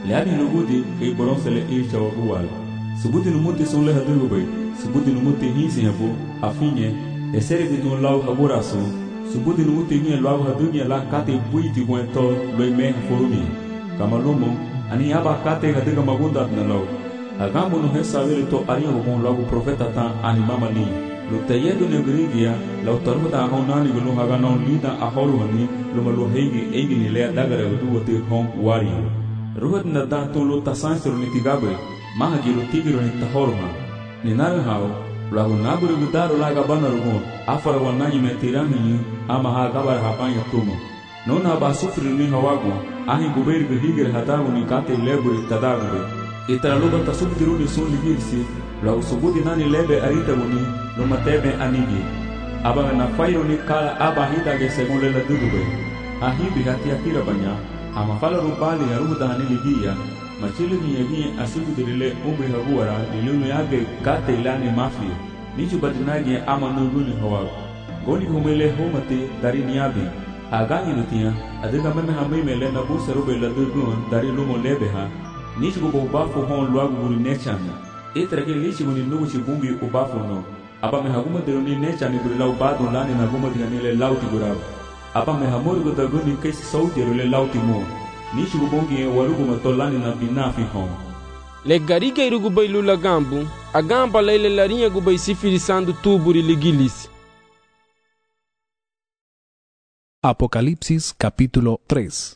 Leani lugudi kay boron sele ircha waguwal. Subuti numuti son le hadugubay. Subuti numuti hinsi habu afinye. Esere bidun lau haburaso. Subuti numuti nye lau hadunya la kate buiti buento loime forumi. Kamalomo ani aba kate hadiga magundat na lau. Agambo no hesavele to aria bon lau profeta tan animama li. Lutayedo negrigia lau taruda honani gulu haganon lida ahoruani lumalu heigi eigi ni lea dagare uduote hon wario. Ruhat na dato lo tasansero ni tigabe, mahagiro tigiro ni tahorma. Ni nawe hao, lagu naburi gudaro laga bana rumo, afara wananyi metirani ama hagabar hapanya tumo. Nona ba sufri ni hawago, ahi guberi gihigir hatago ni kate leburi tadagube. Itara luba tasubtiru ni sun ligirsi, lagu subuti nani lebe arita guni, lumatebe anigi. Aba na fairo ni kala aba hitage segun lela dugube. Ahi bihati akira banya, amafala rupali ya ruda haniligia machili ni asiku dilile umri haguara lilunu yage kate ilani mafia nichu badinagi ama nuguni hawa goni humele homate dari niabi agani nutia adiga meme hamime le na busa rube la dugun dari lumo lebeha nichu go bafu hon luagu guri nechani etrake lichi guni nugu chibumbi ubafu no aba me haguma deruni nechani guri lau badu lani na guma diganile lauti gurabu apa me hamori go daguni kesi saudero le lauti mo nishi gubongi warugu matolani na binafi hon le gariga irugubai lula gambu agamba lele larinha gubai sifirisando tuburi ligilis. Apocalipsis capítulo 3.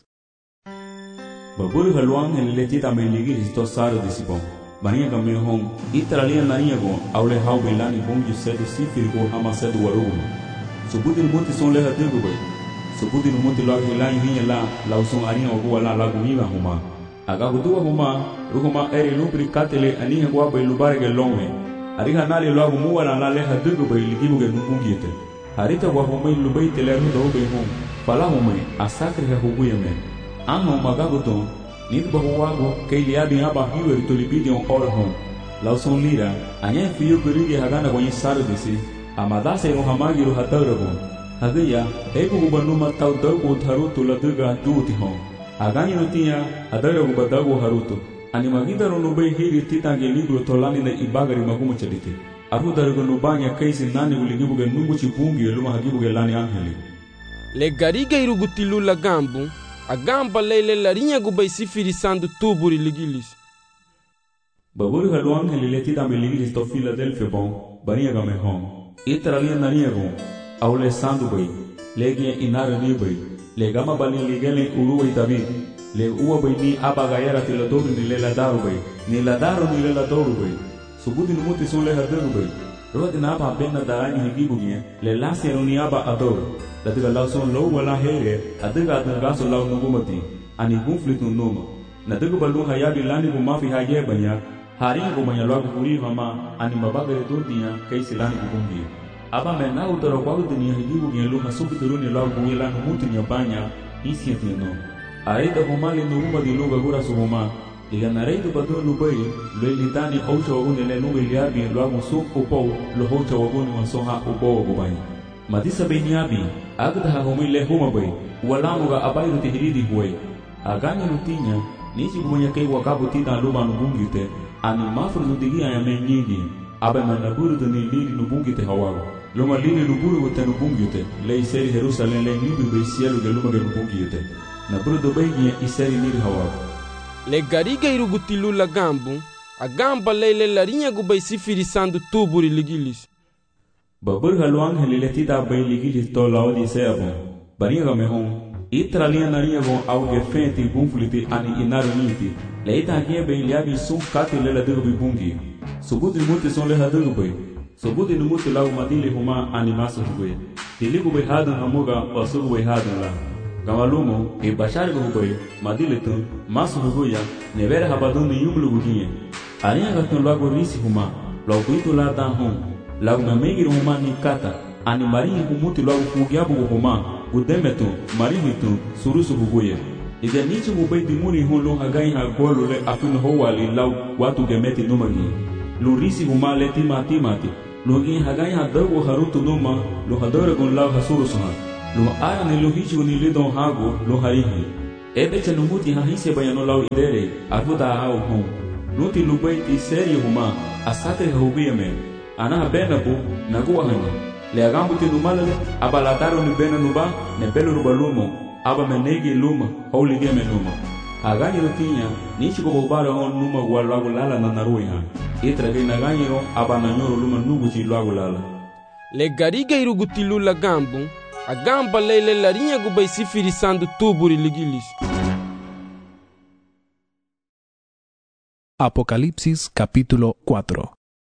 Baburi haluan en letita me ligilis to saro disipon bania game hon itralia narinha go aule hau belani bongi sedo sifirigo hama sedo warugu subuti muti son le hadigu bai subuti numuti lag hilai hinya la uson arinha ogo la lagu miwa huma aga gudua huma ruhuma eri lupri katele aniha gwa bai lubarege longwe ariha nali lagu muwa la le hadigu bai ligibu ge nubungite harita gwa huma lubai tele ruda obe hum fala huma asakri ha huguyeme anno magaguton nit bahuwago kay liabi aba hiwe tolibidi on ora hum la uson lira anya fiyo gurige hagana gwa saro disi amadase no hamagiru hatarago Hagaya, ego gubanuma tau dago haruto la duga duti hon. Agani notia, adara gubadago haruto. Animagida ronubei hiri titange libro tolani na ibagari magumu chalite. Arudarago nubanya kaisi nani uligibuge nunguchi bungi luma hagibuge lani angeli. Le gariga irugutilu la gambu, agamba lele larinha gubai sifirisando tuburi ligilis. Baburi halu angeli letita me ligilis to Philadelphia bon, bania game hon. Itralia nania gon. Aule sandu bai lege inara ni bai le gama bali ligele uruwa itabi le uwa bai ni aba gayara tiladoru ni le ladaru bai ni ladaru ni le ladaru bai subuti numuti son le hadaru bai rodi na aba benna darani higibu nye le lasero ni aba adoru datiga lau son lau wala here adiga adangaso lau nugumati ani gunflitu numa nadiga balu hayabi lani gumafi haye banya hari gumanya lagu kuri hama ani mabagare durdiya kaisi lani gumbi aba mena utara kwa dunia higibu ngelu hasuki turuni lau kuila numuti nyabanya isi atino aida humali nuruma di luga gura suhuma liga nareitu batu lubai luelitani oucha waguni le nuga iliabi lau musuk upou lo hocha waguni wasoha upou wagubai madisa beniabi agda humi le huma bai walamuga abairu tihiridi huai aganya lutinya nisi kumanya kei wakabu tita luma nubungite ani mafru nudigia ya menyigi aba manaburu duni lili nubungite hawago loma lili nuburu wote nubungite le iseri Jerusalem le nibi be cielo de luma ge nubungite na buru do beinya iseri lili hawago le gariga irugutilu la gambu agamba lele larinha gubai sifirisando tuburi ligilis. Babur haluang heliletita bai ligilis to laodi seabo bania game hon itralia naria gon auge fenti gunfliti ani inaru niti le ita gie bai liabi sun kati le la dubi bungi subuti muti son le hadu bai subuti numuti lau madili huma animasu bai tiligu bai hadan amuga wasugu bai hadan la gamalumo e bashar bai madili tun masu huya nevera habadun yumlu gugie aria gatun lago risi huma lau kuitu la dan hon lau namegir huma ni kata ani marinha humuti lau fugiabu huma udemetu marihitu surusu huguye ida nichi hubai dimuri hulu hagai hagolu le afin howali lau watu gemeti numagi lurisi huma le timati lugi hagai hadago harutu numa lu hadore gon lau hasurusuha lu ara ni lu hichi ni lidon hago lu harihi ebe che numuti ha hise bayano lau idere avuda au hum nuti lubai ti seri huma asate hubiyame ana bena bu nagu hanya le agambu ti numala abalataro ni bena nuba ne belu rubalumo aba menegi luma holy game numa agani rotinya ni chiko bobara on numa walagu lala na naruya itra ge naganyiro aba nanyoro luma nugu chi lagu lala le gariga irugutilu la gambu a gamba lele la rinha gubai sifiri sandu tuburi ligilis. Apocalipsis capítulo 4.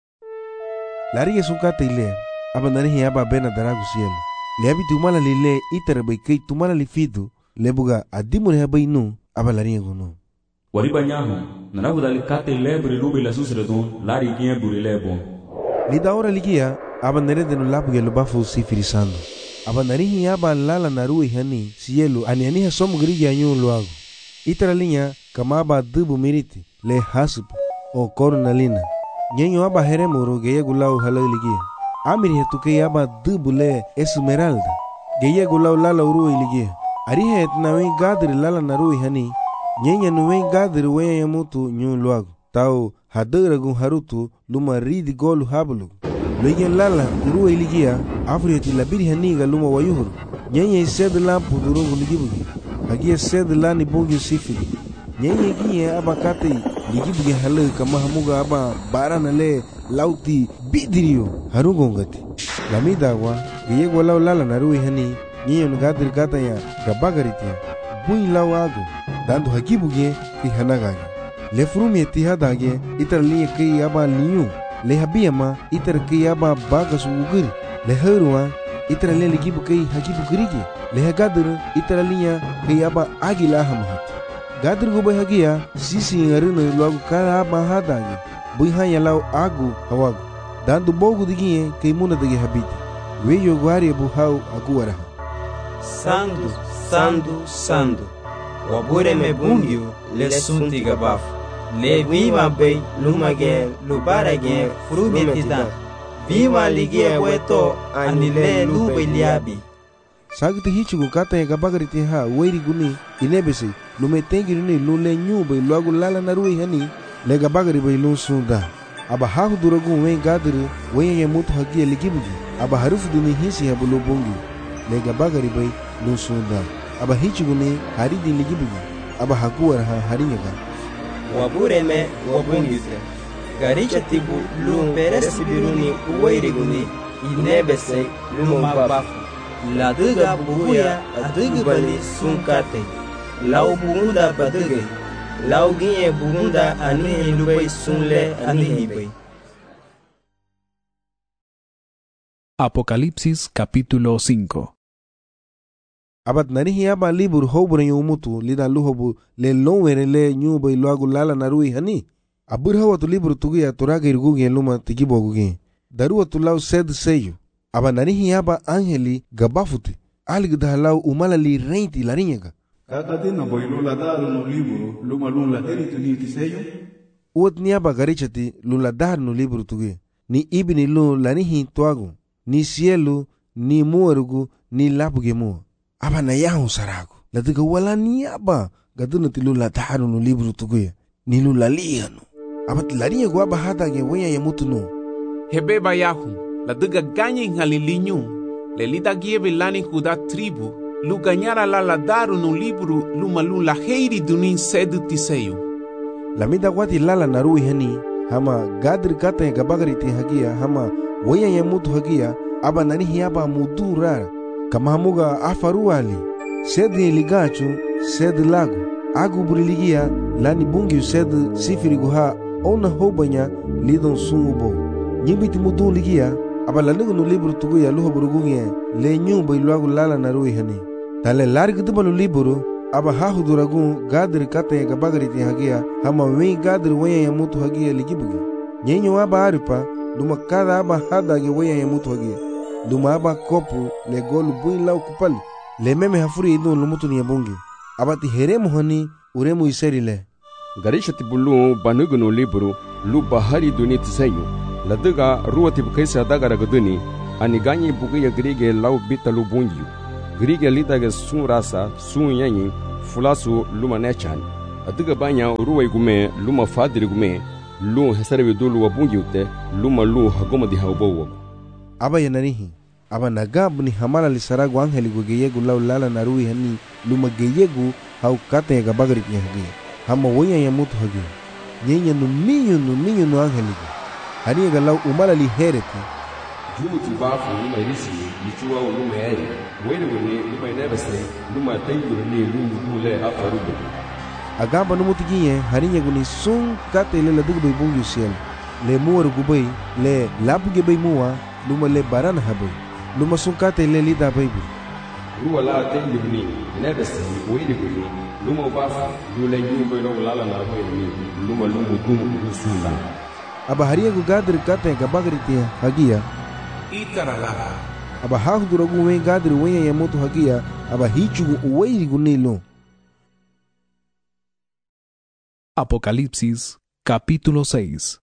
Lari sukata ile abanani hiaba bena daragu cielo. Le habitu mala lile itara bai kai tumala lifidu lebuga adimu ne habai nu abalari gono. Wariba nyaho naragu dali kate lebre lubi la susredon lari gien buri lebo. Lida ora ligia abanere de no labu yelo bafu sifirisando. Abanari hiaba lala naru ihani cielo ani somo grigi anyu luago. Itara linha kamaba dubu miriti le hasub o cornalina. Nyenyo aba heremuro geye gulau halaligia. Amiri hetuke aba dubu le esmeralda. Geye gulau lala uru iligia. Arihe etnawe gadri lala naru ihani. Nyenya nuwe gadri weye yamutu nyu luago. Tau hadaragu harutu luma ridi golu habulu. Loyen lala uru iligia. Afrieti labiri haniga luma wayuhuru. Nyenye sed lampu durungu ligibugi. Hagia sed lani bungyu sifiri. Nyenye gie aba kate ligibugi halu kama hamuga aba barana le lauti bidirio harugongati. Lamidagwa geye walau lala narui hani nyenye nugadir gata ya gabagaritia. Bui lau agu dandu hagibugi ki hanagagi. Le frumi etihadage itarliye ki aba liyu. Le habiyama itar ki aba bagas uguri. Le herua itara le ligibu kai hagibu grigi le gadur itara linya kai aba agila hamhat gadur go bai hagia sisi ngaruna logo kala aba hadagi bui hanya lau agu hawagu dandu bogu digie kai muna dagi habiti weyo gwari bu hau aguara sandu sandu sandu wabure me bungyu le sunti gabafu le viva bei lumage lubarage frumetita Viva ligia weto anile lube liabi. Sagte hichugo kata ya gabagariti ha wairi guni inebesi lume tengi ni lule nyube luagu lala narui hani le gabagari bai lun sunda. Aba hahu duragu wen gadiri wen ya mutu hagia ligibugi. Aba harufu duni hisi habulu bungi le gabagari bai lun sunda. Aba hichugo ni haridi ligibugi. Aba hakuara ha harinyaga. Wabure me wabungite. Garicha tibu lumperesi biruni uwairiguni inebese lumbabafu. La duga buya adugu bali sunkate. Lau bunda baduge. Lau ginye bunda anihi lubai sunle anihi bay. Apocalipsis capítulo 5. Abat narihi aba libur hobure yumutu lida luhobu le lonwere le nyubai luagu lala narui hani. Abur watu libro tugia toraga irgugi luma tigibogugi. Daru watu lau sed seyo. Aba narihi aba angeli gabafuti. Aligda lau umalali reinti larinyaga. Kakatina boilula daru no libro luma lula heritu ni tiseyo. Uot ni aba garichati lula daru no libro tugia. Ni ibini lu lanihi tuagu. Ni cielo, ni muerugu, ni lapuge mua. Aba na yahu saragu. Latiga wala ni aba gaduna ti lula daru no libro tugia. Ni lula lianu. Abat larinya gua bahata ge wenya ya mutu no. Hebeba yahu, la duga ganye ngalilinyu, le lida gieve lani huda tribu, lu ganyara la daru no libru lu malun la heiri dunin sedu tiseyu. La mida guati lala narui hani, hama gadri kata ya gabagari ti hagia, hama wenya ya mutu hagia, aba nani hiaba mudu rara, kama hamuga afaru ali, sedi ligachu, sedi lagu, agu buriligia, lani bungi sedi sifiri guha, ona hobanya lidon sungubo. Nyibiti mudu ligia, aba lanugu no libro tugu ya luho burugunye, le nyumba iluagu lala narui hani. Tale lari kutubalu libro, aba hahu duragun gadri kata ya gabagari ti hagia, hama wen gadri wenya ya mutu hagia ligibugi. Nyenyo aba aripa, luma kada aba hadage wenya ya mutu hagia. Luma aba kopu, le golu buin lau kupali, le meme hafuri idun lumutu ni yabungi. Aba ti heremu hani, uremu iseri le. Garisha tibulu banugu no libro lu bahari duni tisayu la duga ruwa tibkaisa dagara guduni ani ganyi bugiya grige lau bitalu bungiyu grige lida ge sun rasa sun yanyi fulasu luma nechan adiga banya ruwai gume luma fadiri gume lu hesarbe dulu wabungi ute luma lu hagoma di haubo aba yanarihi aba nagabu ni hamala lisaragu angeli gugeyegu lau lala narui hani luma geyegu hau kate ga bagrit hagi hama wonya ya mutu hagi nyenya no minyo no angeli hani ga lau umala li hereti jumu tibafu luma irisi lichuwa luma eri wele wele luma inebese luma tayuru ni luma dule afarubu agamba no mutiginye harinya guni sun kate le ladugu bay bungu siel le muwar gubay le labuge bay muwa luma le barana habay luma sun kate le lida baybu ruwa la tayuru ni inebese wele wele luma bafu dule nyumba no lala na bay ni luma dumu rusula aba harinya gu gadir kate ga bagriti hagia itarala aba hahudura gu wen gadir wen ya mutu hagia aba hichugu uweiri gunilo. Apocalipsis capítulo 6.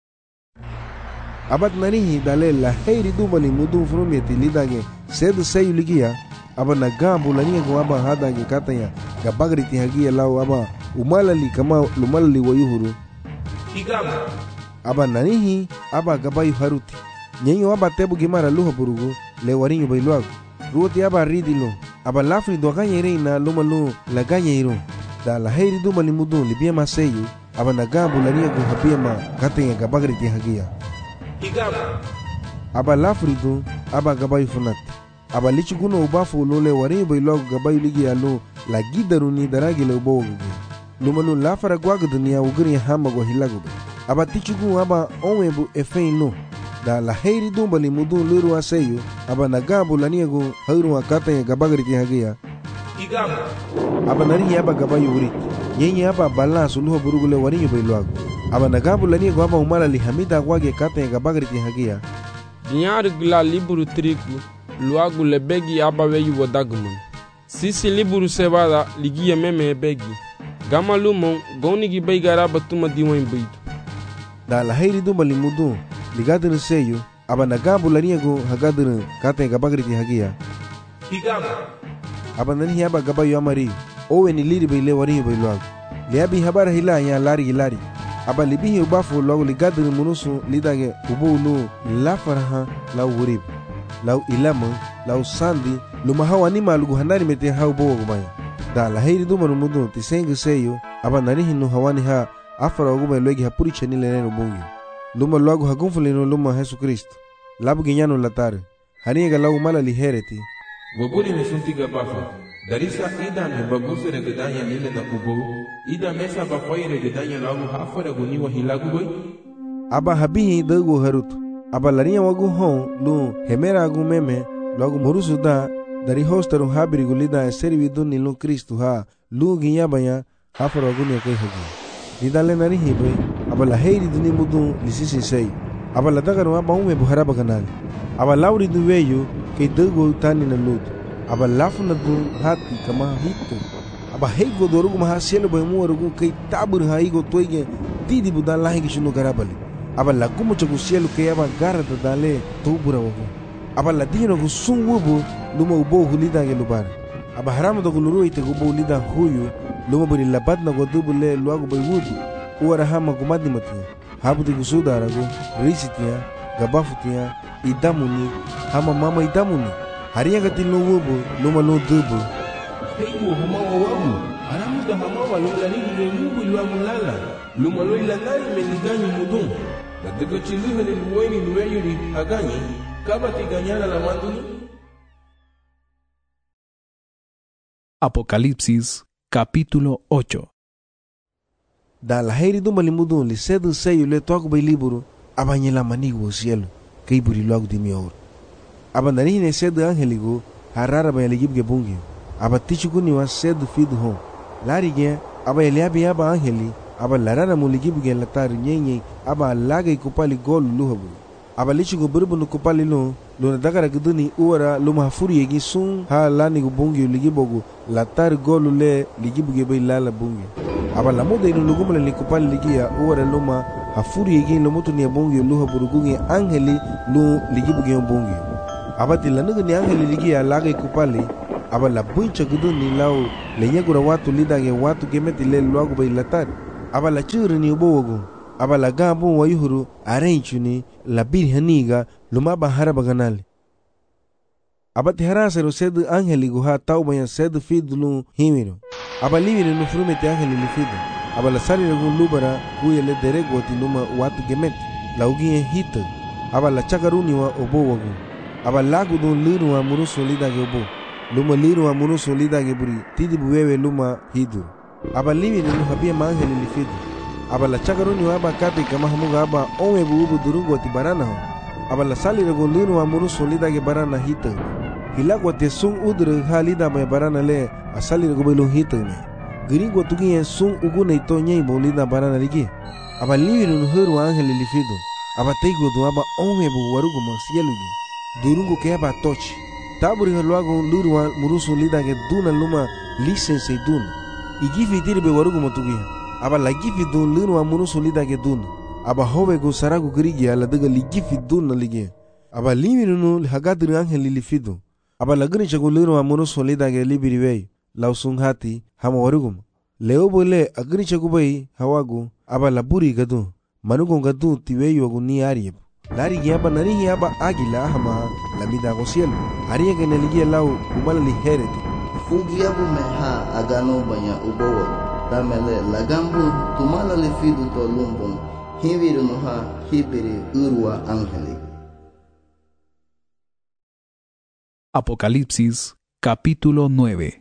Abat narihi dale la heiri dumali mudu frumeti lidage sed seyu ligia aba nagambu lania go aba hadage katanya gabagriti hagia lau aba umalali kama lumalali wayuhuru igama aba narihi aba gabayu haruti nyenyo aba tebu gimara luha burugu le warinyo bailuagu ruoti aba ridilo aba lafri do ganye reina lumalu la ganye iru da la heiri dumali mudu libia maseyu aba nagambu lania go habia ma katanya gabagriti hagia igama aba lafridu aba gabayu funat aba lichiguno ubafu lole warinyo bailuagu gabayu ligi alu la gidaruni daragi le ubo lumalu lafara gwagu dunia ugiri hama go hilagu aba tichugu aba onwebu efein lo da la heiri dumbali mudu liru aseyu aba nagambu lania go hauru akatanya gabagriti hagia igama aba narihi aba gabayu urit nyenye aba balasu luho burugule warinyo bailuagu aba nagambu lania go aba umala li hamida gwage katanya gabagriti hagia Dinhar gla liburu trigo luagu lebegi aba weyu wadagman sisi liburu sebada ligia meme begi gama lumon gonigi beigara batuma diwan beidu da la heiri dumbali mudu ligadin seyu aba nagambu lania go hagadin katanya gabagriti hagia igama aba narihi aba gabayu amari owe ni liri baile warinyo bailuagu liabi habara hila ya lari aba libihi ubafu lagu ligadin munusu lidage ubulu la faraha lau wurib lau ilama lau sandi luma hawa ni malugu hanari mete hau bowa gumaya da la heiri dumanu mudu tisengu seyu aba narihi nu hawani ha afara oguma iluegi hapuri chanile nenu bungi luma lagu hagunfulinu luma Jesu Kristo labu ginyano latare haniga lau mala lihereti Waburi mesuntiga bafa darisa ida me babuse regedanya lile na kubo ida mesa bafai regedanya lagu hafara guniwa hilagu boy aba habihi dagu harutu aba larinya wagu hon lu hemera agu meme lagu murusu da dari hostaru habiri gulida eseri viduni lu Kristu ha lu ginyabanya hafara guniwa kai hagi didale narihi boy aba la heiri duni mudu lisisi sei aba la dagaru aba ume buharaba kanali aba lauri du weyu kay dagu tani na lut aba lafu na du hati kama hitu aba heigo dorugu maha selo boy muwarugu kay tabur haigo toige didi budan lahi gishunu garabali aba la gumu chagu selo kay aba gara da dale tubura wagu aba la dino gu sun wubu luma ubo hulida ge lubar aba haramu dogu luru ite gubo hulida huyu luma buri labat na godubu le luagu boy wudu uwara hama gumadi matia habu de gusuda aragu risitia gabafutia idamuni hama mama idamuni hariya gati lo wubu luma lo dubu heiwo hama wawabu haramu da hama wa lola ligi le nyubu luagu lala luma lo ilanari meliganyi mudum da daga chiluhe le luweni luweyuri haganyi kabati ganyana la manduni. Apocalipsis capítulo 8. Da la heiri dumbali mudu li sedu seyu le toaku bay liburu abanyela manigu cielo kay buri luagu di mior aba narihine sedu angeligo harara bay ligibge bungi aba tichukuni wa sedu fidu hon larige aba eliabi aba angeli aba larara mu ligibge latari nyenye aba lagay kupali gol luhabu aba lichigo burubunu kupali lo luna dagara guduni uwara luma hafuri yegi sun ha lani bungi ligibogu latari golu le ligibge bay lala bungi aba lamuda inu lugumule likupali ligia uwara luma hafuri yegi lumutu ni bungi luha burugungi angeli lu ligibugi bungi abati lanuga ni angeli ligia lagay kupali aba la buncha gudun ni lau lenyagura watu lidage watu gemeti le luagu bay latari aba la churu ni ubowogu aba la gambu wayuhuru arenchu ni la birhaniga lumaba haraba ganali aba tiharasero sed angeli guha taubaya sed fidlu himiro aba livire no frumete angeli lifido aba la salire gun lubara kuyele deregoti luma watu gemeti laugie hita aba la chakaruni wa obowogu aba lagu dun liru wa muruso lidage obo luma liru wa muruso lidage buri tidi buwewe luma hidu aba livire no habia mangeli lifido aba la chakaruni wa aba kate kama hamuga aba onwe buubu durungo ti barana ho aba la salire gun liru wa muruso lidage barana hita hilagwa te sung udre halida me barana le asalire go belu hita me gringo tugi sung ugune to nyei bolida barana ligi aba livire no heru angeli lifido aba teigo do aba onwe bu warugo masielugi durungo ke aba tochi taburi haluago lurwa muruso lidage duna luma license duna igifi dirbe warugo motugi aba la gifi dun lurwa muruso lidage duna aba hobe go sarago grigi ala daga ligifi duna ligi aba livire no hagadri angeli lifido aba la grincha go lurwa muruso lidage libiriwe lausung hati hama warugo leo bole agrincha go bay hawago aba la buri gadu manugo gadu tiweyo go ni arieb lari giaba nani hiaba agila hama la mida go cielo aria que neligia lau umala lihereti ugiabu meha agano banya ubowo tamele lagambu tumala lefidu to lumbon hiviru noha hibiri urwa angeli. Apocalipsis capítulo 9.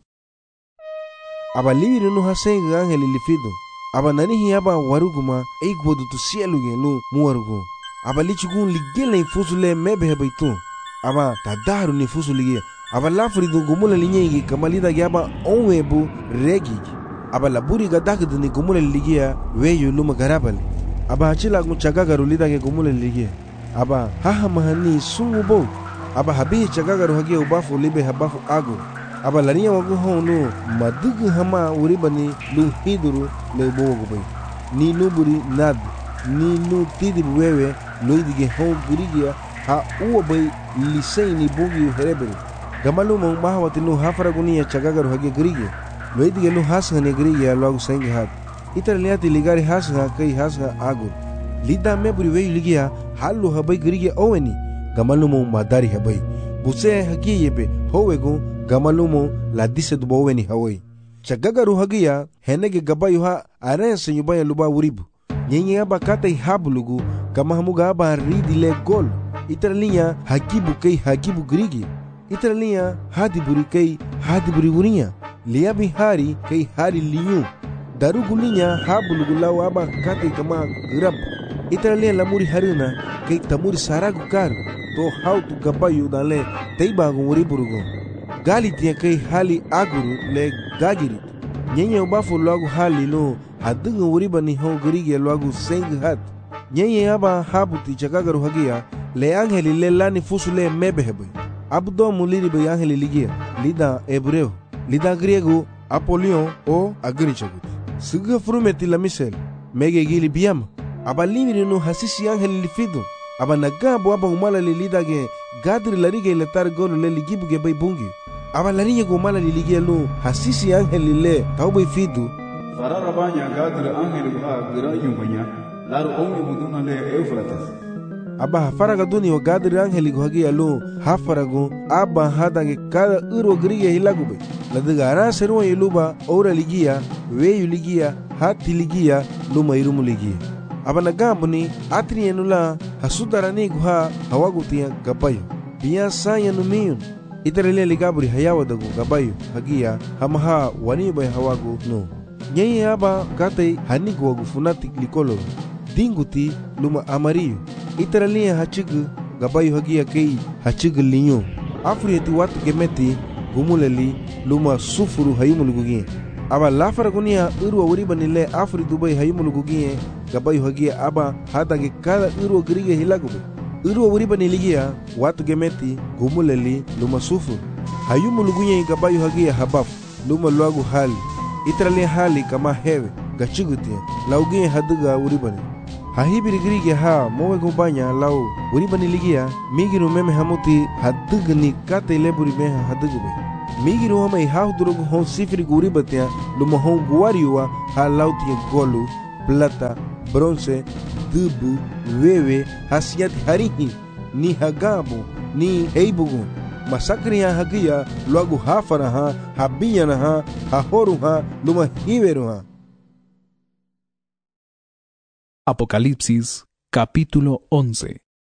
Aba liviru noha senga angeli lifido aba nani hiaba waruguma eikwodu tu cielo genu muwarugo aba lichigun ligela infusule mebe hebaitu aba tadaru ni fusulige aba lafridu gumula linyegi kamalida gyaba onwebu regi aba laburi gadakdu ni gumula ligia weyu luma garabali aba hachila gun chagagaru lidage gumula ligia aba haha mahani sungubo aba habihi chagagaru hage ubafu libe habafu agu aba lariya wagu honu madugu hama uribani lu hiduru lebo wagubai ni nuburi nad ni nu tidi wewe loidige hon gurigia ha uwa bay lisei ni bugi hereberi gamalu mo mahawati nu hafraguni ya chagagaru hage gurigia loidige nu hasga ne gurigia lagu sengi hat itar liati ligari hasga kai hasga agur lida meburi wey ligia halu habay gurigia oweni gamalu mo madari habay buse hagi yebe howegu gamalu mo la dise du boweni hawai chagagaru hagia henege gabayu ha arense nyubaya luba uribu nyenye aba katai hablugu kama hamuga aba ridile gol itaralinya hakibu kai hakibu grigi itaralinya hadiburi kai hadiburi urinya liabi hari kai hari liyu darugulinya hablugu law aba katai kama grab itaralinya lamuri harina kai tamuri saragu kar to hautu gabayu dale teibagu uriburugo gali tia kai hali aguru le gagirit nyenye ubafu lagu hali no hadunga uriba ni ho grigi lagu seng hat nyenye aba habuti chagagaru hagia le angeli le lani fusule mebehebe abdo muliri be angeli ligia lida hebreo lida griego apolion o agrichagut suga frumeti la misel mege gili biam aba limiri no hasisi angeli lifido aba nagabo aba umala lida ge gadri larige le targolo le ligibu ge bay bungi aba larinya go umala ligia no hasisi angeli le tawbe fidu farara banya gadri angeli ha gira yumbanya laru ongi muduna le Eufrates aba hafaraga duni wa gadri angeli go hagia lo hafarago aba hadange kada uro griye hilagube ladiga ara serwa yeluba ora ligia weyu ligia hati ligia luma irumu ligia aba nagambuni atri enula hasudarani guha hawagutia gabayo biya saya numiyun itarele ligaburi hayawa dagu gabayo hagia hamaha waniba hawagu no nyeye aba katai hanigu wagu funati likolo dinguti luma amarillo itaralia hachigu gabayo hagia kei hachigu linyo afrieti watu gemeti gumuleli luma sufuru hayumulugugie aba lafaragunia urwa uribanile afri dubai hayumulugugie gabayo hagia aba hadange kada urwa grige hilagube urwa uribaniligia watu gemeti gumuleli luma sufuru hayumulugugie gabayo hagia habaf luma luagu hali itaralia hali kama hewe gachigutia laugie haduga uribani hahibiri grige ha mowe gumbanya lau uribani ligia migiru meme hamuti hadugni kate leburi meha hadugube Migiru hama ihau durugu hon sifri guri batia luma hon guariua ha lautia golu, plata, bronze, dubu, wewe, hasiat harihi, ni hagabu, ni heibugu. Masakri ha hagia, luagu hafara ha, habiyana ha, hahoru ha, luma hiveru ha. Apocalipsis, capítulo 11.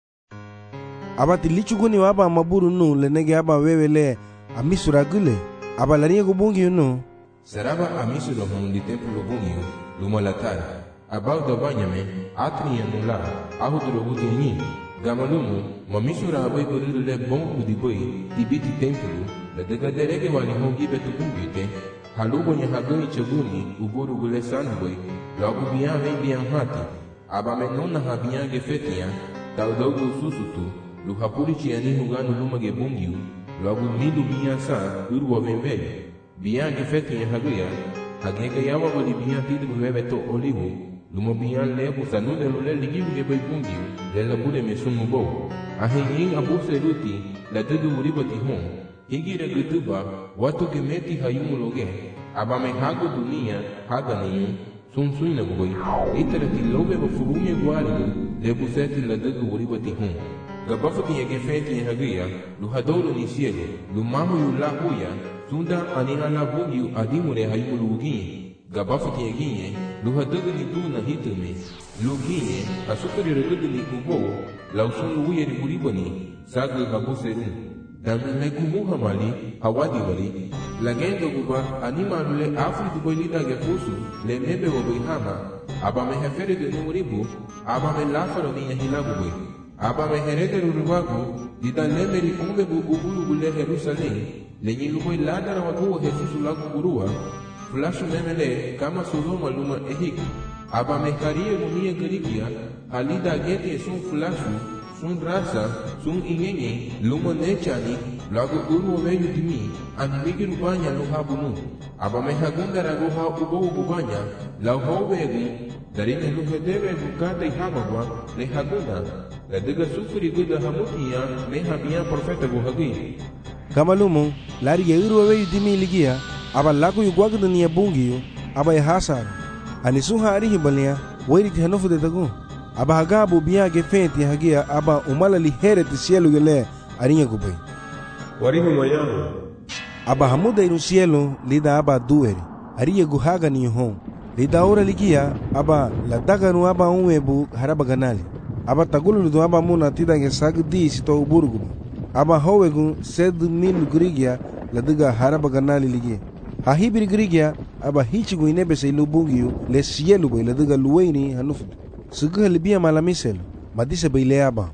Abati lichuguni waba maburu nu lenege aba wewe le amisura gule. Aba lariye gubungi nu. Saraba amisura hon di templo bungi luma latar. Abau da banyame atri yanula ahudro guti ni. Gamalumu mamisura abai burilu le bon udi boy tibiti templo la daga derege wani hongi betu bungite. Halugo nya hagoi chaguni uburu gule sanu boy. Logo bian vem bian hati. Aba menona habian gefetia. Taudogo susutu. Lu hapuri chiani huganu luma ge bungiu. Logo milu bian sa urwa vembele. Bian gefetia haguya. Hagega yawa wali bian tidu bebe to olivu. Luma bian lebu sanude lule ligiu ge bai bungiu. Lela bude mesumu bo. Ahenyin abuse ruti. La tudu uribati hon. Higira gutuba. Watu gemeti hayumu loge. Aba me hago dunia. Haga niyu. Sun suina boy. Itara ti lobe ba furume guariu. Lebu seti la tudu uribati hon. Gabafati ya gefeti ya hagia, lu hadolo ni siele, lu mahu yu la huya, sunda anina la bugiu adimure hayu lu ginye. Gabafati ya ginye, lu hadogo ni duna hitume, lu ginye, asukari regudu ni ubo, la usun lu uye ni buribani, sagu gabu serun. Damin legu muhamali, hawadi wali, lagendo guba anima lule afri dubai lida gefusu, le mebe wabai hama, aba me hefere de numuribu, aba me lafaro ni ya hilagu bai. Aba me herede rurubagu, dida lemeri umbe bubulu gule Jerusalem, lenyi lumoi ladara wakuwa Jesus lagu gurua, flashu memele kama Sodoma luma ehik. Aba me kariye mumia gerigia, halida gete sun flashu, sun rasa, sun ingenye, luma nechani, lagu gurua veyu dimi, animigi rubanya luhabunu. Aba me hagunda raguha ubo ubanya, lau hovegu, darine luhedebe bukata ihamagwa, le hagunda. La daga sufri guda hamutia me habia profeta go hagi. Kamalumu lari ya uru wewe dimi ligia aba lagu yu gwagda ni bungiyo aba ya hasar. Anisu hari balia weri ti hanofu de tagu. Aba hagabu biya gefenti hagia aba umala li here ti cielo gele arinya gubai. Warihu mayamu. Aba hamuda iru cielo lida aba dueri. Ariya guhaga ni hon. Lida ora ligia aba la daga nu aba unwebu haraba ganali. Aba tagulu do aba muna tida ge sagdi sito uburgu. Aba howegu 7,000 grigia la diga haraba ganali ligi. Ha hibir grigia aba hichigu inebe se lubungiu le cielo boy la diga luweni hanufu. Suga libia malamisel madise baile aba.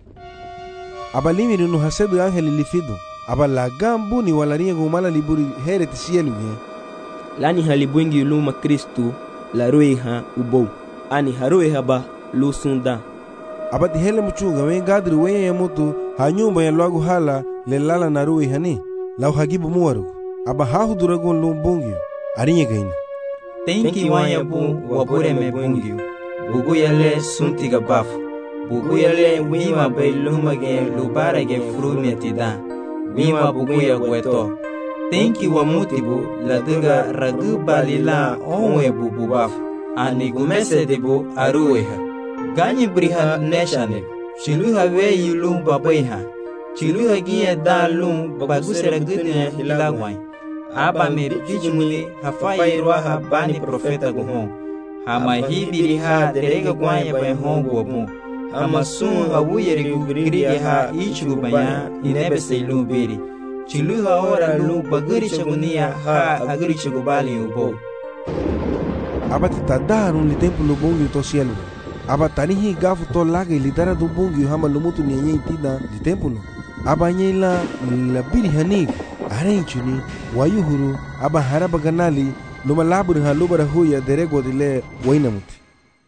Aba limiri no hasedu angeli lifidu. Aba la gambu ni walaria gumala liburi heret cielo ge. Lani halibwengi luma Kristu la roiha ubo. Ani haroe haba lusunda. Abati hele muchunga wen gadri wen ya mutu hanyumba ya lwagu hala le lala narui hani lau hagibu muwaru aba hahu duragun lumbungi arinye gaina tenki wanya bu wabure me bungi bugu yale suntiga bafu bugu yale wima bay luma ge lubara ge frume tida wima bugu ya gweto tenki wa mutibu la diga ragu balila onwe bubu bafu ani gumese debu arueha Ganyi briha neshane, chiluha we yulum babayha, chiluha giya da lum bagusera gudnya hilagwai. Aba me bijumuli hafai roha bani profeta guhon. Hama hibiri ha derega gwanya bay hongu wabu. Hama sun hawuyeri gugri ha ichu banya inebe seilum biri. Chiluha ora lum baguri chagunia ha aguri chagubali ubo. Aba titadaharun li templo bungi to cielo. Aba tanihi gafu to laga ilitara do bungi hama lumutu nyenye itida di templo. Aba nyela la biri hanig arenchuni wayuhuru aba haraba ganali luma laburi halubara huya derego dile wainamuti.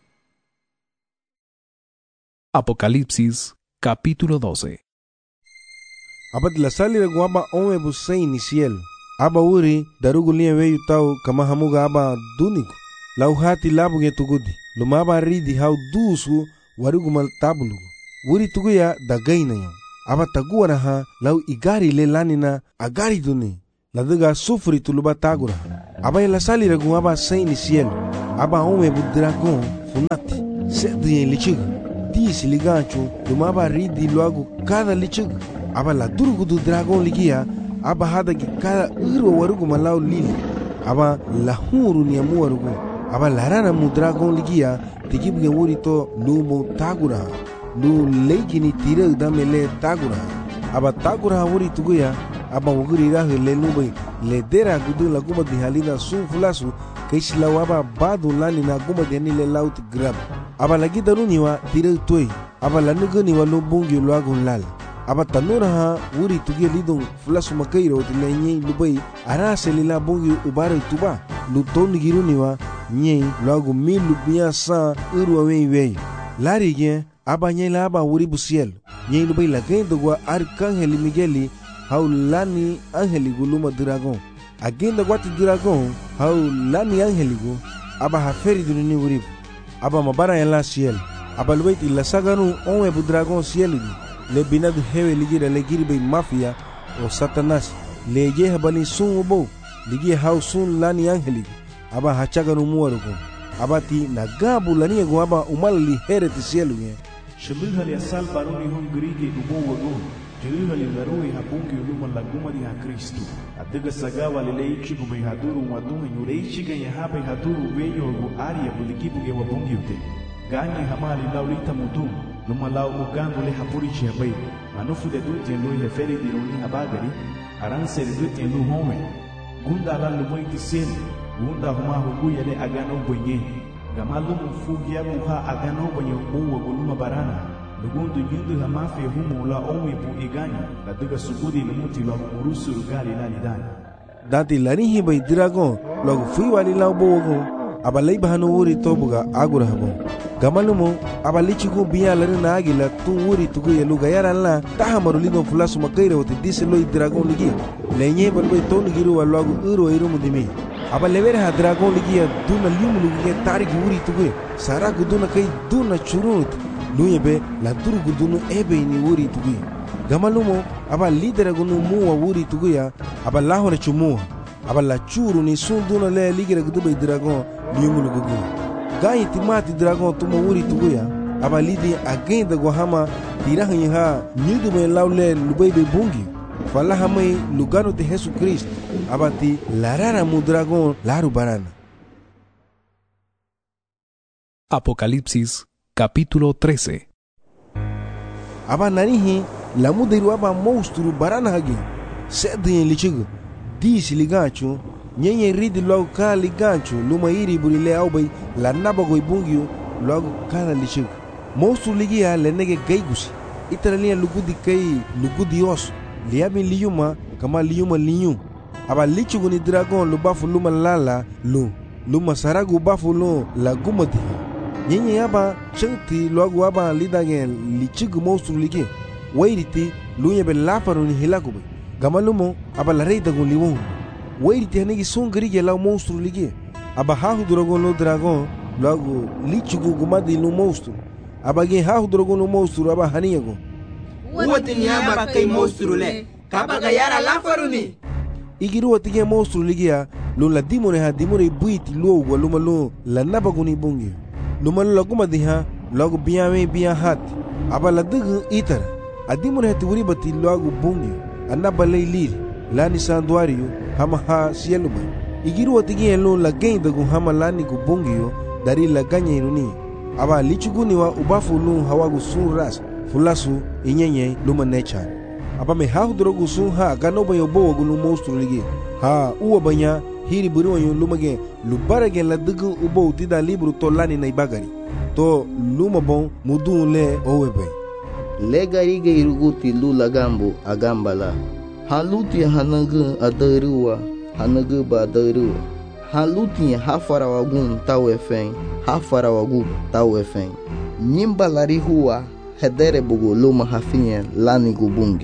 Apocalipsis capítulo 12. Aba la sali rego aba ome busei ni cielo. Aba uri darugu liya weyu tau kama hamuga aba duniku. Lau hati labu ge tugudi. Luma aba ridi hau dusu warugu mal tabulugu. Wuri tuguya dagaina yau. Aba taguara ha lau igari le lanina agari duni. la diga sufri tu luba tagura. Aba la sali ragu aba sem ni cielo. Aba homem bu dragão funati. Sedi em lichig. Disse ligancho, lumaba ridi logo cada lichig. Aba la durgu do dragão ligia. Aba hada ki cada iro warugu malau lili. Aba la huru ni amu warugu. Aba la rana mu dragão ligia. Tigibu ge wurito lumo tagura. Lu leiki ni tira udamele tagura. Aba tagura wuri tuguya. Aba wuguri rahu le nubai. Le dera gudu la guma di halina sun fulasu. Kaishi la waba badu lani na guma di hani le laut grab. Aba lagi daruni wa tira tuai. Aba la nugani wa lubungi luagun lal. Aba tanura ha wuri tugia lidong fulasu makairo ti le nyei lubai. Ara se lila bungi ubara tuba. Lu toni giruni wa nyei luagu mi lubia sa urwa wei wei. Lari gen aba nyei la aba wuri busiel. Nyei lubai la gendo gwa Arcangeli Migueli. Hau lani angeligu luma dragão. Agenda guati dragão. Hau lani angeligu. Aba haferi dunini wuribu. Aba mabara en la ciel. Aba lubaiti la saganu onwe bu dragão ciel. Le binadu hewe ligira le giribe mafia o Satanás. Le ye habali sun ubo. Ligi hau sun lani angeligu. Aba hachaganu muarugu. Aba ti nagabu lani egu aba umali hereti ciel. Shabiha ya sal baroni hum grige ubo wago. Jeriha ligarui habungi uluma laguma di Kristo. Adiga sagawa lileichi gumei haduru wadunga nyureichi ganya habai haduru wenyo gu aria bulikibu ge wabungi ute. Ganye hamali laulita mudu. Luma lau ugangu le hapurichi habai. Manufu de duti en lui heferi dironi habagari. Aranse de duti en lu home. Gunda la lumoiti seni. Gunda huma huguya le agano bwenye. Gamalumu fugi ya buha agano bwenye uwa guluma barana. Lugundu yundu hamafe humu la owe bu iganya. La duga sugudi lumuti la urusu rugali la lidani. Dati lanihi bai dragão. Logo fui wali la bogo. Aba lei bahano wuri tobuga agura habo. Gamalumo aba lichigu biya larina agila tu wuri tugu ya luga yara la. Taha marulido fulasu makaira wate dise loi dragão ligi. Lenye balbai tonu giru wa logo uro irumu dimi. Aba levere ha dragão ligi ya duna liumu lugi ya tarigi wuri tugu. Saragu duna kai duna churunut. Luyebe la durgu dunu ebe ni wuri tugu. Gamalumo aba lidera gunu muwa wuri tugu ya. Aba lahore chumuwa. Aba la churu ni sun duna le ligera gudube dragão liumu lugu. Ganyi timati dragão tuma wuri tugu ya. Aba lidi agenda guahama tirahanyi ha nyudu me laule lubebe bungi. Falaha mai lugano de Jesus Cristo. Aba ti larara mu dragão laru barana. Apocalipsis capítulo 13. Aba nanihi la mudiru aba monstru barana hagi. Sedi en lichigu. Disi ligancho. Nyenye ridi logo ka ligancho. Luma iri burile aubai. La nabago ibungio. Logo kala lichigu. Monstru ligia le nege gaigusi. Itaralia lugudi kai lugudi oso. Liabi liyuma kama liyuma liyu. Aba lichigu ni dragón lubafu luma lala lu. Luma saragu bafu lu la gumadiha. Nyenye aba chengti logo aba lidagen lichigu monstru ligi. Wairiti lunyebe lafaru ni hilakube. Gamalumo aba la rei dagun liwon. Wairiti hanegi sungri la monstru ligi. Aba hahu dragon lo dragón logo lichigu gumadi lu monstru. Aba gen hahu dragon lo monstru aba haniyago. Uwati ni aba kai monstru le. Kaba gayara lafaru ni. Igiru watige monstru ligia lo la dimone ha dimone buiti lo waluma lo la nabaguni bungi. Lumalu lagu madiha lagu biame biya hat. Aba la dugu itar. Adimone hati wuri bati lagu bungi. Anaba lei liri. Lani sanduario hama ha sieluma. Igiru watigi elo la geng dagu hama lani gu bungiyo dari la ganya iruni. Aba lichuguni wa ubafu lu hawagu sun ras. Fulasu inyenye luma nechan. Aba me hahu drogu sun ha ganoba yobo wagu lu monstru ligi. Ha uwa banya hiri buri wanyo lumage lubarage la dugu ubo utida libru to lani na ibagari. To luma bon mudu le owebe. Legari gairuguti lula gambo agambala. Haluti hanagu adaruwa. Hanagu ba adaruwa. Haluti hafarawagun tawefeng. Hafarawagu tawefeng. Nyimba lari huwa hedere bugu luma hafinye lani gubungi.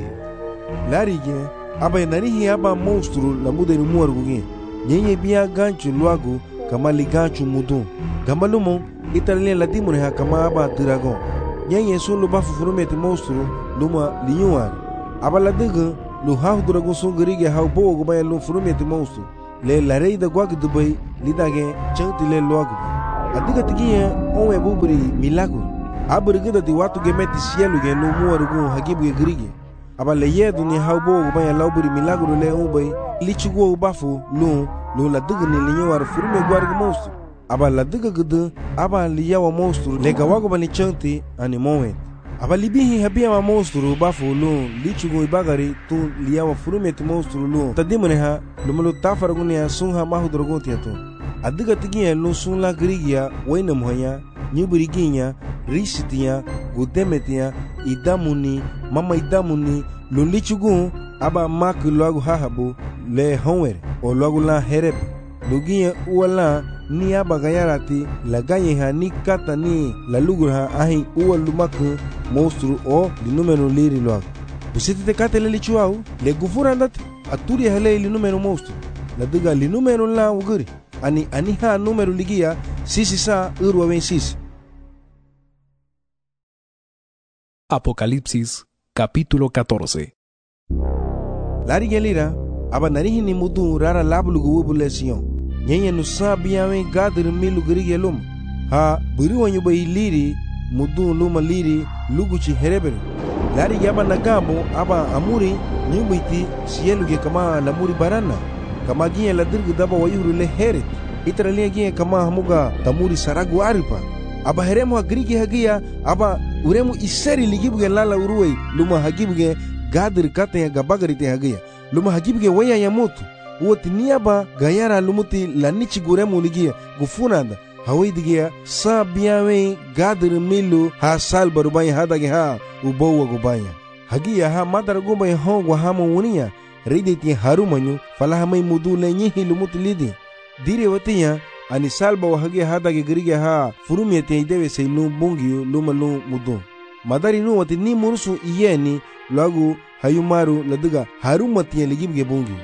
Lari gen aba narihi aba monstru la mude ni muargu gen. Nyenye biya ganchu luagu kama liganchu mudu. Gamalumo italien la dimone ha kama aba dragón. Nyenye sun luba fufurumeti monstru luma liyuan. Aba la dugu lu hau duragun sun gerige hau bo go baya lu furumeti monstru le la rei da gwag dubai lidage chanti le loagu adiga tigiye onwe buburi milagro aburigida di watu gemeti sielu ge lu muarugu hagibu ge gerige aba le yedu ni hau bo go baya lauburi milagro le ubai lichugo ubafu lu la diga ni linyo war furume gwargu monstru aba la diga gudu aba liyawa monstru le gawago bani chanti ani moment aba libihi habia wa monstru bafu lu lichugo ibagari tu liyawa furumeti monstru lu tadimone ha lumalo tafargunia sunha mahudrogo tiato adiga tigiya lu sunla grigia waina muhanya nyuburiginya risitiya gudemetia idamuni mama idamuni lu lichugo aba mak loagu hahabu le honwer o loagu la hereb lugiya uwala ni aba gayarati la ganye ha ni kata ni la lugur ha ahi uwa lumak monstru o li numero liri loagu busiti te kate le lichuau le gufura andati aturi hale li numero monstru la diga li numero la uguri ani ha numero ligia sisi sa urwa ven sisi. Apocalipsis capítulo 14. Lari gelira aba narihi ni mudu rara lablugu wubule sion nyenye nusa biyawe gadir milu gerige lum ha buri wanyu bay liri mudu luma liri luguchi herebere lari yaba nagabo aba amuri nyubiti sieluge kama lamuri barana kama gie la dirgu daba wayuru le heret itaralia gie kama hamuga tamuri saragu aripa aba heremu hagrige hagia aba uremu iseri ligibuge lala uruwei luma hagibuge gadir kate ya gabagarite hagia luma hagibuge waya ya motu woti niaba gayara lumuti lanichi guremu ligia gufunanda hawai digia sa biyawe gadir milu ha sal barubaya hadage ha ubowa gubaya hagia ha madara gubaya hongwa hamo unia riditi harumanyu falahamai mudu le nyihi lumuti lidi dire watiya ani salba wa hagia hadage gerige ha furumiyete idewe se lu bungiyu luma lu mudu madari nu wati ni murusu iyeni lagu hayumaru ladiga harumatiya ligibge bungiyu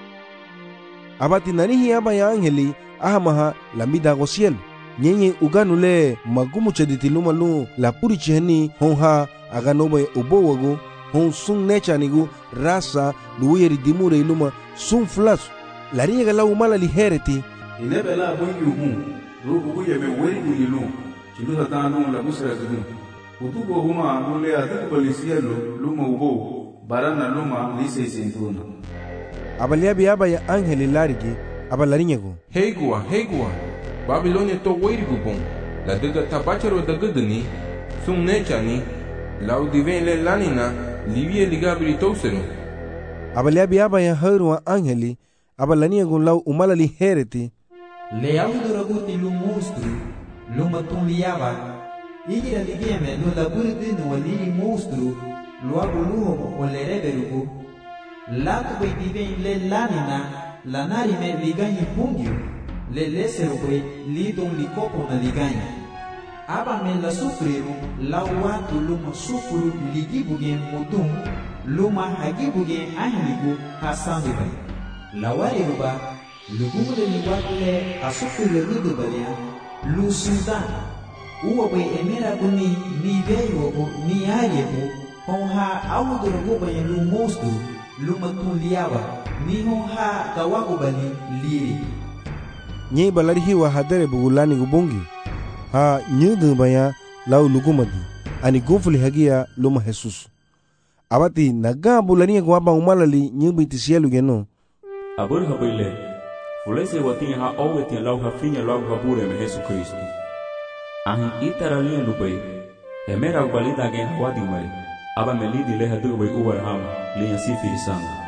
abati nanihi aba ya angeli ahamaha lamida gosiel nyenye uganu le magumu chediti luma lu la puri chihani honha aganobe ubowagu hon sun nechanigu rasa luweri dimure luma sun flasu lariga la umala li hereti inebe la bungi rubu buye me weri gulilu chilu hatanu la busra gudu utugo huma nule adik polisielo luma ubo barana luma lise sentuna abaliabi aba ya angeli larigi abalarinyego heigua Babilonia to werigu bon la diga tabacharo dagadani sun nechani la udiven le lanina livie ligabri tosenu abaliabi aba ya haruwa angeli abalaniego lau umalali hereti le auduraguti lu monstru luma tun liaba igira ligeme no la burdinu waliri monstru lo abuluho o le reberugo la tu diven le lanina la narime ligani pungio le leserwe lidon likopo na ligani aba me la sufriru la watu luma sufuru ligibuge mudum luma hagibuge ahligu hasanduba la wariruba lugumule ni wakle asufuru ludubalia lu sudan uwe emera guni ni veyo ni ayebu honha awudurugo ya lu monstru luma tuliaba ni honha kawagubali liri nye balari hiwa hadere bugulani gubungi ha nyudu baya lau lugumadi ani gumfuli hagia luma Jesus abati naga bulani gwaba umalali nyubiti sielu geno abur habile fulese wati ha oweti lau ha finya lau ha bure me Jesus Kristo ahi itaralia lubai emera balida ge hawadi mari aba melidi le hadu bai uwar ham le sifiri sanga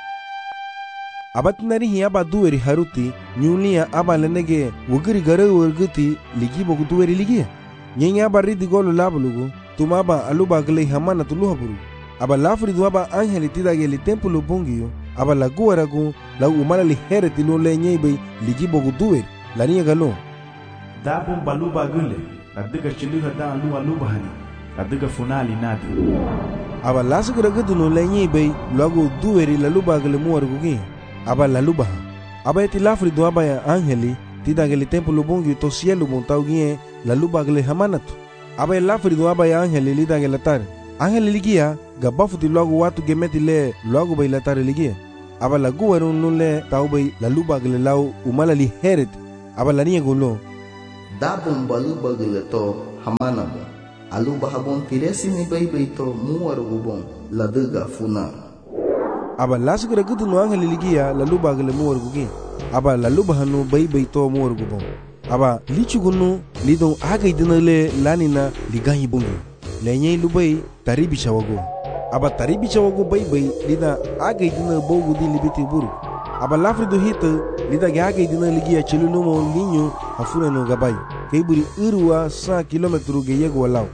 abatinari hi aba duweri haruti nyulia aba lenege wugiri gare wurguti ligibo duweri ligia nyenya aba ridi golu labulugu tumaba aluba gale hamana tuluhaburu aba lafri duaba angeli tidage li templo bungiyo aba laguaragu la umala li hereti lo le nyebe ligibo duweri la niya galo dabum baluba gule la diga chiliha da aluba hani la diga funali nadi aba lasugura gudu no le nyebe lagu duweri la luba gale muargu gi aba la lubaha aba eti lafri do aba ya angeli tidageli templo bungi to cielo montaugie la luba gele hamanatu aba lafri do aba ya angeli lidagela tar Angel ligia gabafu ti logo watu gemeti le logo bay latare ligia. Aba la guwarun nun le tau bay la luba gele lau umala li heret. Aba la niya gulo. Dabong baluba gele to hamana bo. Aluba habon tiresi ni bay to muar gubong la dega funa. Aba lasugura gutu no angel ligia la luba gele muar gugi. Aba la luba hanu bay to muar gubong. Aba lichu gunu lidong agay dinale lanina liganyi bungi. Lenyay lubay taribi chawago. Aba taribi chawago bay lida agay dina bogu di libiti buru. Aba lafri do hita lida agay dina ligia chelunumo linyo hafuna no gabay. Kay buri irwa 100 kilometro geyego walau.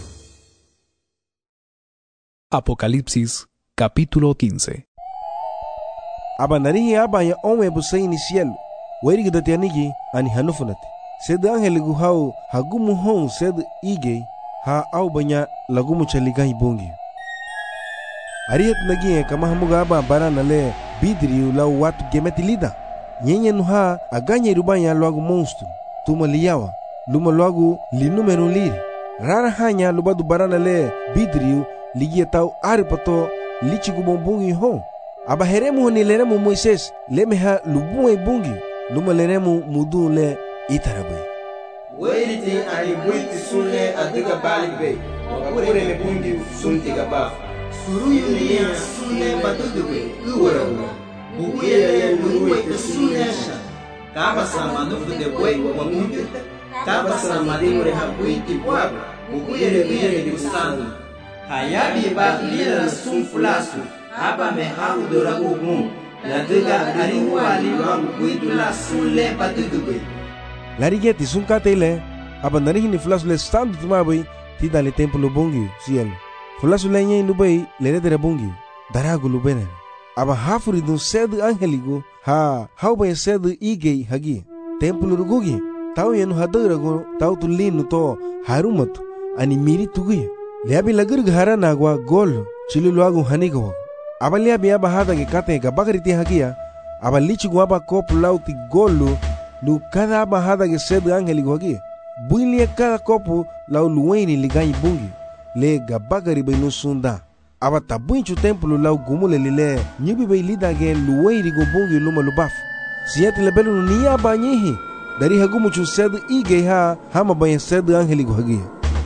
Apocalipsis, capítulo 15. Aba narihi aba ya onwe busay inicial. Wairi gidatianigi ani hanufunati. Sed angel guhau hagumu hon sed igay ha au banya lagumu chaligai bungi. Arihat nagi kama hamuga aba barana le bidri lau watu gemeti lida. Nyenye nuha aganya irubanya luagu monstru. Tuma liyawa. Luma luagu linumero liri. Rara hanya lubadu barana le bidri ligia tau aripato lichi gubombungi hon. Aba heremu ni leremu Moises lemeha lubuwe bungi. Luma leremu mudu le itarabai. Wairiti ani buiti sunle adiga baligbe. Wakure me bungi sunti gabaf. Suruyu liya sunle batudube. Uwarabu. Bukuyele luwe te sunnesha. Kaba samanufu de boi wa mutu. Kaba samadimure habuiti bwaba. Bukuyele liya de usanu. Hayabi ba lila sunfulasu. Aba me hau doragu gum. La diga ariwa liwa buitu la sunle batudube. Larigeti sunkate ile aba narihi ni flasu le standu tumabai tida le templo bungi cielo. Flasu le nyen lubai le redere bungi daragu lubene. Aba hafuri dun sedu angeligo ha hauba sedu igei hagi. Templo rugugi tau yenu hadarago tau tu linu to harumatu ani miri tuguya. Leabi lagurg harana gwa gol chilu luagu hanigo. Aba leabi aba hada ge kate ga bagariti hagia aba lichu gwa aba kopu lauti golu lu cada aba hada ge sedu angeligo hagi. Builia cada copo lau luweni liganyi bungi le gabagari bay no sunda. Aba tabuinchu templo lau gumule lile nyibi bay lida ge luweni go bungi luma lubaf. Siyati lebelu ni aba nyihi dari hagumu chu sedu ige ha hama bay sedu angeligo hagi.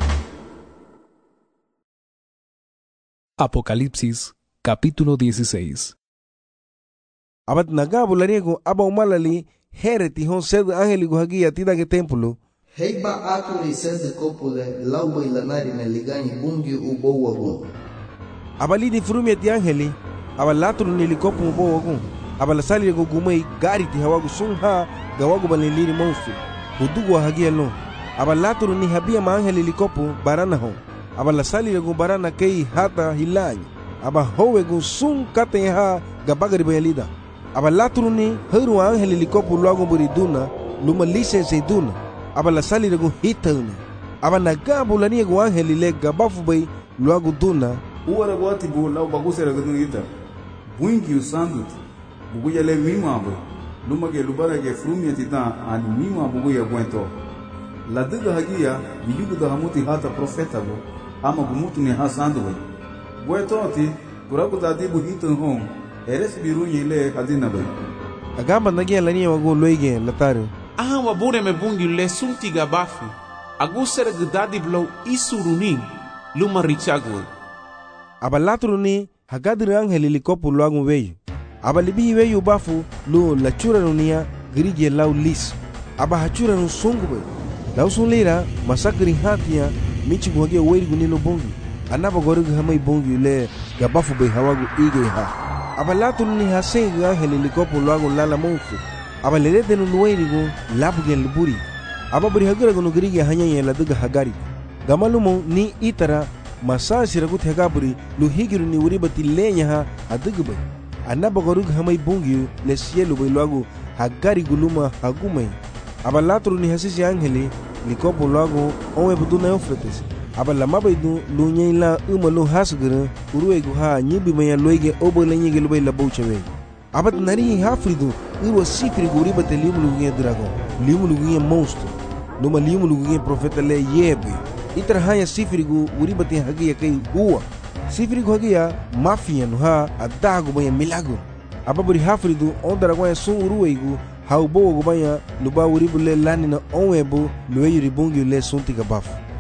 Apocalipsis, capítulo 16. Abat nagabu lariego aba umalali hereti hon sedu angeligo hagi atida ge templo. Heiba akuri sede kopule lauba ilanari na liganyi bungi ubo wagun. Abali di frumi ati angeli, abalaturu nilikopu ubo wagun. Abalasali rego gumei gari ti hawagu sungha gawagu baliliri monstru. Hudugu wa hagia no. Abalaturu ni habia ma angeli likopu barana hon. Abalasali rego barana kei hata hilanyi. Aba howe gu sung kate ha gabagari bayalida. Abalaturu ni heru angeli likopu luagu buriduna luma lisense duna. Aba la sali rego hitana. Aba nagabu la niego angeli le gabafu bay luagu duna. Uwara gwati bu lau baguse rego dun ita. Buingi usandut. Buguya le mima bay. Luma ge lubara ge frumia titan ani mima buguya gwento. La diga hagia biyugu da hamuti hata profeta bo. Ama gumutu ni hasandu bay. Gwento ati kuraku da dibu hitan hong. Eres birunye le hadina bay. Agamba nagia la niego wago loige lataru. Aha wabure me bungi le sunti gabafu. Agusere gdadi blau isurunin luma richagwe. Aba latruni hagadri angeli likopu luagu weyu. Aba libihi weyu bafu lu lachura nunia grige lau lis. Aba hachura nu sungu we. Lau sunlira masakri hatia michi guhage weiri gunilo bungi. Anaba gorugu hamai bungi le gabafu bay hawagu ige ha. Aba latruni hasegi angeli likopu luagu lala monfu. Aba lerete nu nuwairigo labu gen liburi. Aba buri hagura gunu grige hanyanya la duga hagari. Gamalumo ni itara masa siragut hagaburi lu higiru ni uribati lenya ha adugubay. Anaba gorug hamay bungi le cielo bay luagu hagari guluma hagumay. Aba latru ni hasisi angeli likopo luagu onwe buduna eufrates. Aba lamabay du lu nyayla umalu hasgura uruegu ha nyibi maya loige obo lenyege lubay la bouchawe. Abat nari hafridu irwa sifri guri bate limu lugunya dragon limu lugunya monstro numa limu lugunya profeta le yebe Itara hanya sifirigu uribati hagia kai uwa. Sifirigu hagia mafia nuha adagu banha milagro. Ababuri hafridu ondara gwanha sun uruweigu hau bogo banha luba uribule lani na onwebo lueyu ribungi le sunti gabafu.